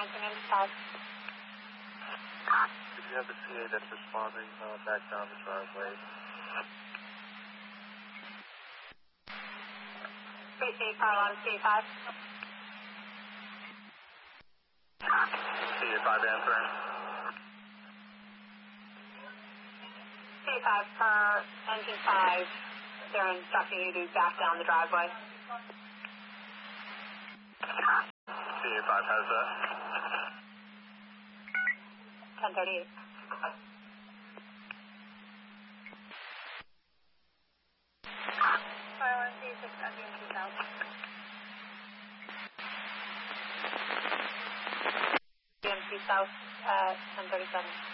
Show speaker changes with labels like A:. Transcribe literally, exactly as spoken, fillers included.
A: ranching in south.
B: Did you have the C A that's responding uh, back down the driveway?
A: C C five on C five.
B: C A five answering.
A: C five per engine five. They're instructing you to back down the driveway.
B: C A five has that.
A: ten thirty-eight. five one three six at D M C South. D M C South at ten thirty-seven.